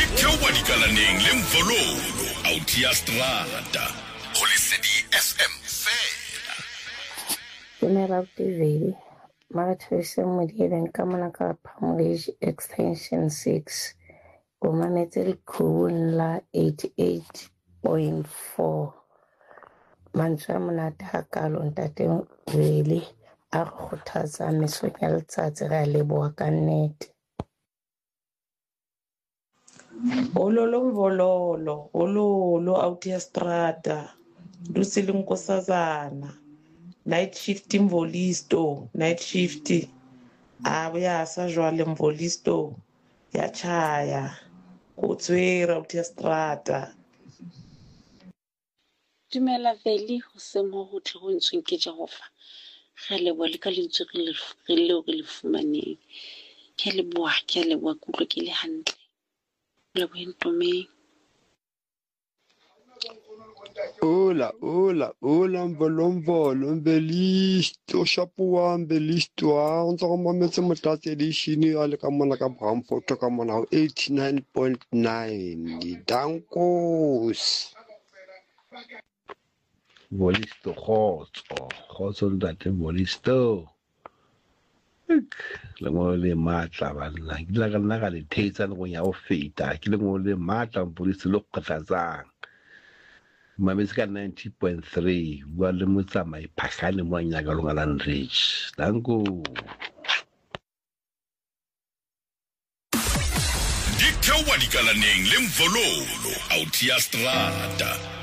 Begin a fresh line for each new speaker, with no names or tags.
Theowa dikalaneng le mvololo Autia Strata go Lesedi FM fela.
Dumela TV Marathoise Modieleng ka mona ka Pamulage Extension 6 o mametse lekhubung la 88.4 mantswe a monate hakalo ntate Wele a re kgothatsa mesong ya letsatsi re a leboha ka nnete.
Ololo mvololo, ololo Autia Strata, Lucille Nkosazana, night shift mvolisto, night shift, ya sa jwale mvolisto, ya chaya, kutswera Autia Strata.
Dumela Veli ho seng ho hotle ho ntsweng ke Jehova. Re leboha le ka lentswe re leo re le fumaneng. Ke leboha kutlwa ke le hantle. Leboheng Tomeng.
Ola mvolomvolo mbelisto shapuwa mbelisto a ntse go mametse motlatsi edition a le ka mona ka Bramfort ka mona 89.9 dankos
Volisto khotso ntate Volisto le mo le matla bana ke la ka nna ga le theetsa le go ya o feta ke le mo le matla Volisto lo kgatlatsang mametse ka 90.3 bua le motsamai phakane mo nya ka longalang rich danko
Di Theowa dikalaneng le mvololo Autia Strata